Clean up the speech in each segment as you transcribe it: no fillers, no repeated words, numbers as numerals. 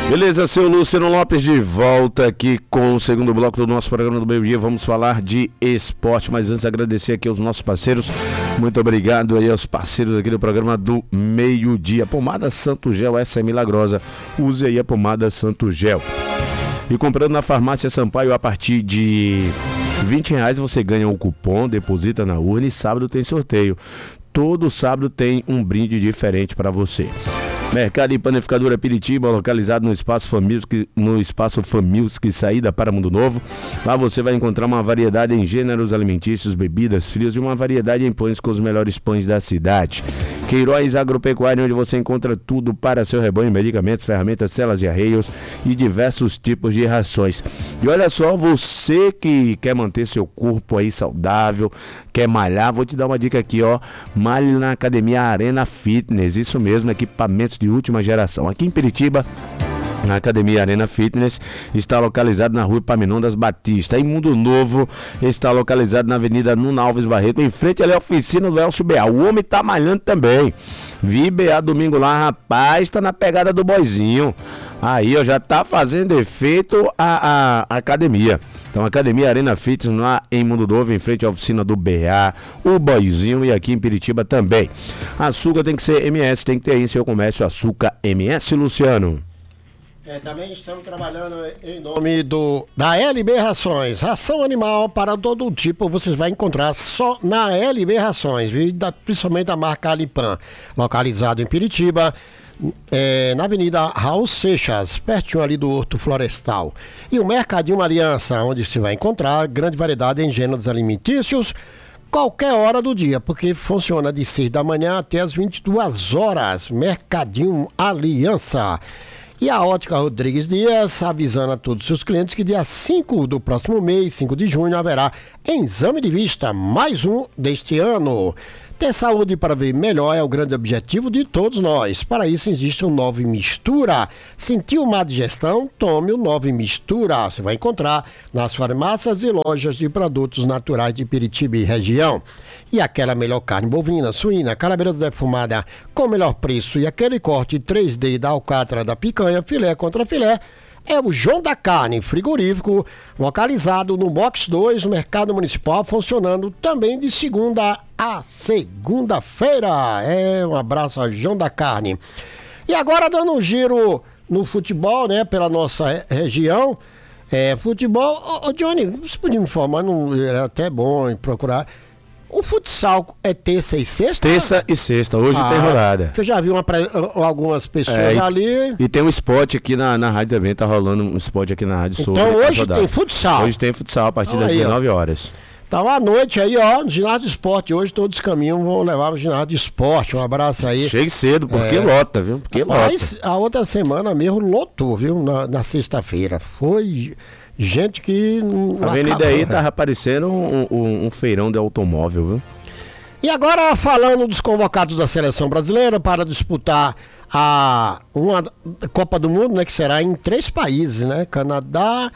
Beleza, seu Luciano Lopes de volta aqui com o segundo bloco do nosso programa do meio-dia. Vamos falar de esporte, mas antes agradecer aqui aos nossos parceiros. Muito obrigado aí aos parceiros aqui do programa do meio-dia. Pomada Santo Gel, essa é milagrosa. Use aí a pomada Santo Gel. E comprando na farmácia Sampaio a partir de R$20 você ganha um cupom, deposita na urna e sábado tem sorteio. Todo sábado tem um brinde diferente para você. Mercado e Panificadora Piritiba, localizado no Espaço Familski, saída para Mundo Novo. Lá você vai encontrar uma variedade em gêneros alimentícios, bebidas frias e uma variedade em pães com os melhores pães da cidade. Queiroz Agropecuária, onde você encontra tudo para seu rebanho, medicamentos, ferramentas, celas de arreios e diversos tipos de rações. E olha só, você que quer manter seu corpo aí saudável, quer malhar, vou te dar uma dica aqui, ó. Malhe na Academia Arena Fitness, isso mesmo, equipamentos de última geração. Aqui em Piritiba, a Academia Arena Fitness está localizada na rua Epaminondas Batista. Em Mundo Novo está localizado na Avenida Nuna Alves Barreto, em frente ali à oficina do Elcio BA. O homem tá malhando também. Vi BA domingo lá, rapaz, tá na pegada do boizinho. Aí, ó, já tá fazendo efeito a academia. Então, Academia Arena Fitness lá em Mundo Novo, em frente à oficina do BA, o boizinho, e aqui em Piritiba também. Açúcar tem que ser MS, tem que ter aí em seu comércio açúcar MS, Luciano. Também estamos trabalhando em nome da LB Rações. Ração animal para todo tipo você vai encontrar só na LB Rações, viu? Principalmente da marca Alipan, localizado em Piritiba, na Avenida Raul Seixas, pertinho ali do Horto Florestal. E o Mercadinho Aliança, onde você vai encontrar grande variedade em gêneros alimentícios, qualquer hora do dia, porque funciona de 6 da manhã até as 22 horas. Mercadinho Aliança. E a Ótica Rodrigues Dias avisando a todos os seus clientes que dia 5 do próximo mês, 5 de junho, haverá exame de vista, mais um deste ano. Ter saúde para ver melhor é o grande objetivo de todos nós. Para isso existe o 9 Mistura. Sentiu má digestão? Tome o 9 Mistura. Você vai encontrar nas farmácias e lojas de produtos naturais de Piritiba e região. E aquela melhor carne bovina, suína, calabresa defumada com melhor preço e aquele corte 3D da alcatra da picanha, filé contra filé, é o João da Carne, frigorífico, localizado no Box 2, no Mercado Municipal, funcionando também de segunda a segunda-feira. Um abraço a João da Carne. E agora dando um giro no futebol, né, pela nossa região. Futebol, Johnny, você podia me informar, não era até bom procurar. O futsal é terça e sexta? Terça e sexta, hoje tem rodada. Que eu já vi algumas pessoas ali. E tem um spot aqui na rádio também, tá rolando um spot aqui na rádio sobre. Então hoje tem futsal. Hoje tem futsal a partir das 19 horas. Então à noite aí, ó, no ginásio de esporte. Hoje todos os caminhos vão levar o ginásio de esporte. Um abraço aí. Chegue cedo, porque lota, viu? Porque Mas a outra semana mesmo lotou, viu? Na sexta-feira. Foi gente que não a avenida aí tava aparecendo um feirão de automóvel, viu? E agora falando dos convocados da seleção brasileira para disputar uma Copa do Mundo, né? Que será em 3 países, né? Canadá,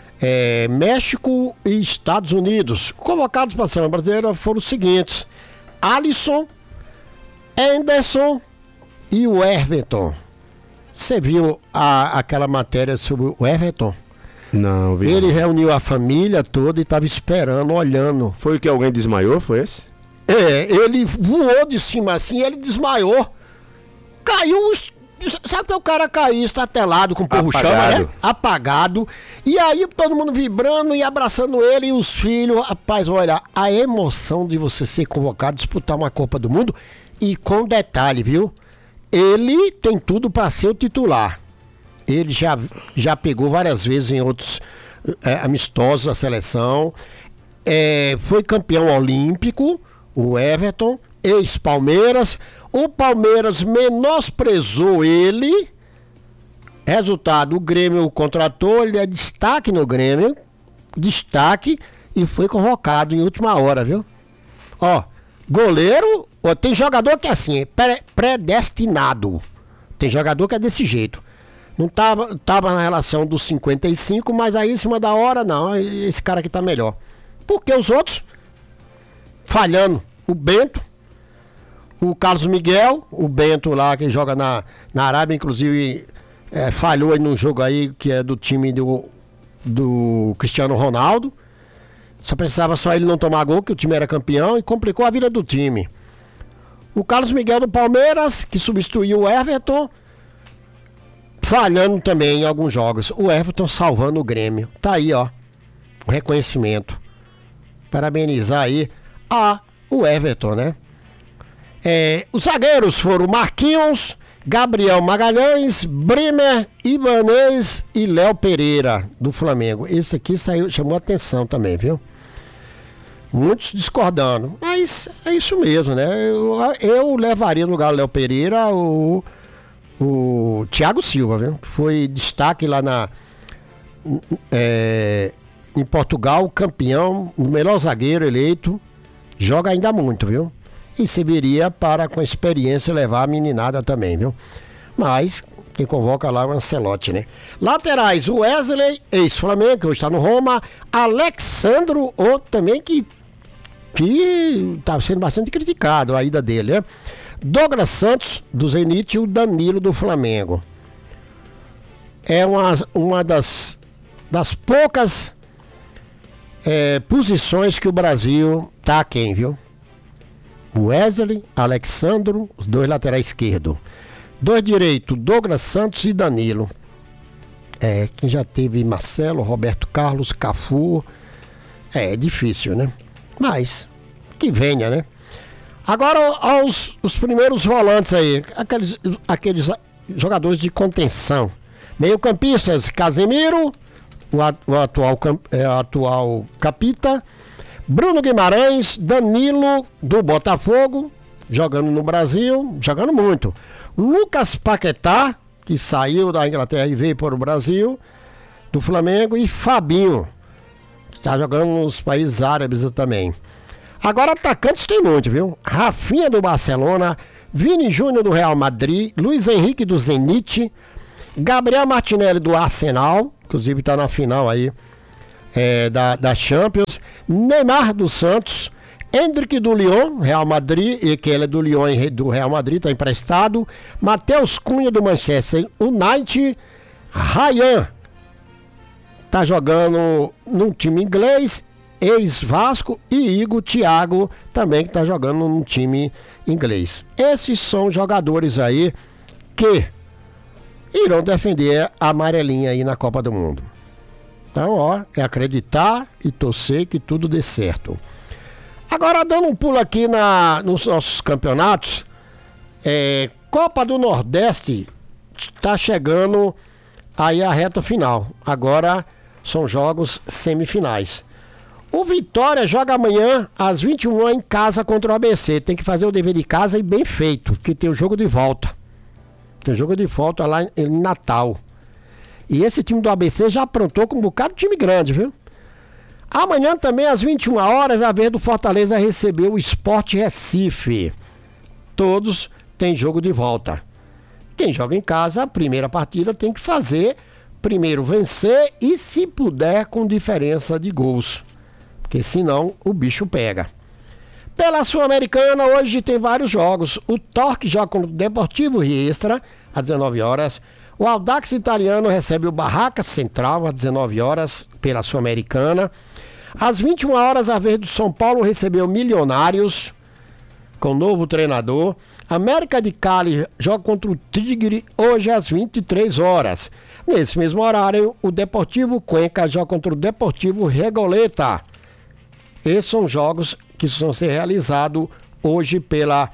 México e Estados Unidos. Convocados para a seleção brasileira foram os seguintes: Alisson, Anderson e o Everton. Você viu aquela matéria sobre o Everton? Não, vi. Ele reuniu a família toda e estava esperando, olhando. Foi o que alguém desmaiou, foi esse? Ele voou de cima assim, ele desmaiou. Caiu, sabe que o cara caiu estatelado com o porro chama, né? Apagado. E aí todo mundo vibrando e abraçando ele e os filhos. Rapaz, olha, a emoção de você ser convocado, disputar uma Copa do Mundo. E com detalhe, viu? Ele tem tudo para ser o titular. Ele já pegou várias vezes em outros amistosos da seleção. Foi campeão olímpico, o Everton, ex-Palmeiras. O Palmeiras menosprezou ele. Resultado, o Grêmio o contratou, ele é destaque no Grêmio. Destaque e foi convocado em última hora, viu? Ó, goleiro, tem jogador que é assim, predestinado. Tem jogador que é desse jeito. Não tava na relação dos 55, mas aí em cima da hora, não, esse cara aqui tá melhor. Porque os outros, falhando, o Bento, o Carlos Miguel, o Bento lá que joga na Arábia, inclusive falhou aí num jogo aí que é do time do Cristiano Ronaldo. Só precisava só ele não tomar gol, que o time era campeão, e complicou a vida do time. O Carlos Miguel do Palmeiras, que substituiu o Everton, falhando também em alguns jogos. O Everton salvando o Grêmio. Tá aí, ó, o reconhecimento. Parabenizar aí o Everton, né? Os zagueiros foram Marquinhos, Gabriel Magalhães, Bremer, Ibanez e Léo Pereira, do Flamengo. Esse aqui chamou atenção também, viu? Muitos discordando, mas é isso mesmo, né? Eu levaria no lugar do Léo Pereira o Thiago Silva, viu? Foi destaque lá em Portugal, campeão, o melhor zagueiro eleito, joga ainda muito, viu? E serviria para, com experiência, levar a meninada também, viu? Mas quem convoca lá é o Ancelotti, né? Laterais, o Wesley, ex-Flamengo, que hoje está no Roma, Alexandro, outro também que está sendo bastante criticado a ida dele, né? Douglas Santos, do Zenit, e o Danilo, do Flamengo. É uma das poucas posições que o Brasil tá aquém, viu? Wesley, Alexandro, os dois laterais esquerdos. Dois direitos, Douglas Santos e Danilo. Quem já teve Marcelo, Roberto Carlos, Cafu. É difícil, né? Mas que venha, né? Agora os primeiros volantes aí, aqueles jogadores de contenção. Meio-campistas, Casemiro, o atual capita, Bruno Guimarães, Danilo do Botafogo, jogando no Brasil, jogando muito. Lucas Paquetá, que saiu da Inglaterra e veio para o Brasil, do Flamengo, e Fabinho, que está jogando nos países árabes também. Agora atacantes tem muito, viu? Rafinha do Barcelona, Vini Júnior do Real Madrid, Luiz Henrique do Zenit, Gabriel Martinelli do Arsenal, inclusive está na final aí da Champions, Neymar do Santos, Endrick do Lyon, Real Madrid, e que ele é do Lyon e do Real Madrid, está emprestado, Matheus Cunha do Manchester United, Ryan está jogando num time inglês, ex-Vasco, e Igor Thiago também, que está jogando num time inglês. Esses são jogadores aí que irão defender a amarelinha aí na Copa do Mundo. Então, ó, é acreditar e torcer que tudo dê certo. Agora, dando um pulo aqui nos nossos campeonatos, Copa do Nordeste está chegando aí a reta final. Agora são jogos semifinais. O Vitória joga amanhã às 21h em casa contra o ABC. Tem que fazer o dever de casa e bem feito, porque tem o jogo de volta. Tem jogo de volta lá em Natal. E esse time do ABC já aprontou com um bocado de time grande, viu? Amanhã também às 21h, a vez do Fortaleza receber o Sport Recife. Todos têm jogo de volta. Quem joga em casa, a primeira partida tem que fazer, primeiro vencer e, se puder, com diferença de gols. Porque senão o bicho pega. Pela Sul-Americana, hoje tem vários jogos. O Torque joga contra o Deportivo Riestra, às 19h. O Audax Italiano recebe o Barracas Central, às 19h, pela Sul-Americana. Às 21h, a vez do São Paulo recebeu Milionários, com novo treinador. América de Cali joga contra o Tigre, hoje às 23h. Nesse mesmo horário, o Deportivo Cuenca joga contra o Deportivo Regoleta. Esses são jogos que vão ser realizados hoje pela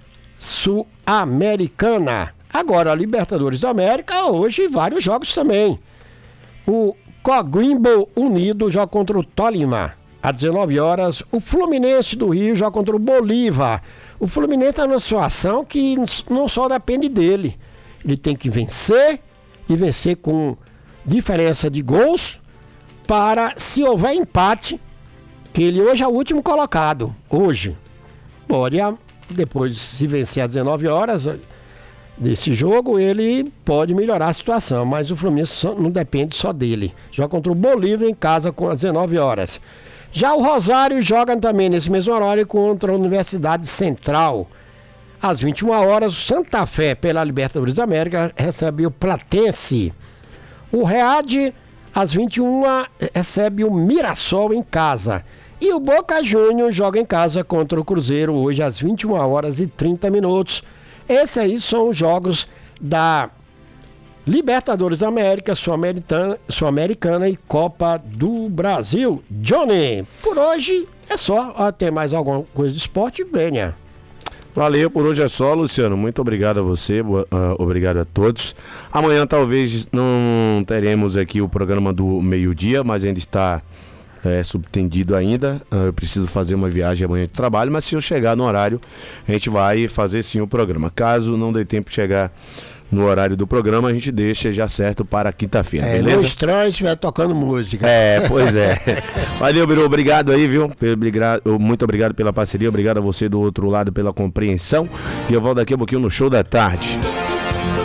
Sul-Americana. Agora, a Libertadores da América, hoje vários jogos também. O Coquimbo Unido joga contra o Tolima, às 19h. O Fluminense do Rio joga contra o Bolívar. O Fluminense está numa situação que não só depende dele. Ele tem que vencer, e vencer com diferença de gols, para, se houver empate, que ele hoje é o último colocado. Hoje. Pode, depois, se vencer às 19h desse jogo, ele pode melhorar a situação, mas o Fluminense não depende só dele. Joga contra o Bolívar em casa às 19h. Já o Rosário joga também nesse mesmo horário contra a Universidade Central. às 21 horas, o Santa Fé, pela Libertadores da América, recebe o Platense. O Read, às 21, recebe o Mirassol em casa. E o Boca Juniors joga em casa contra o Cruzeiro, hoje às 21 horas e 30 minutos. Esses aí são os jogos da Libertadores da América, Sul-Americana e Copa do Brasil. Johnny, por hoje é só. Tem mais alguma coisa de esporte? Venha. Valeu, por hoje é só, Luciano. Muito obrigado a você, obrigado a todos. Amanhã talvez não teremos aqui o programa do meio-dia, mas ainda está subtendido ainda. Eu preciso fazer uma viagem amanhã de trabalho, mas se eu chegar no horário, a gente vai fazer sim o programa. Caso não dê tempo de chegar no horário do programa, a gente deixa já certo para quinta-feira, beleza? Não estranho se estiver tocando música. Pois é. Valeu, Biru, obrigado aí, viu? Muito obrigado pela parceria, obrigado a você do outro lado pela compreensão. E eu volto daqui a pouquinho no Show da Tarde.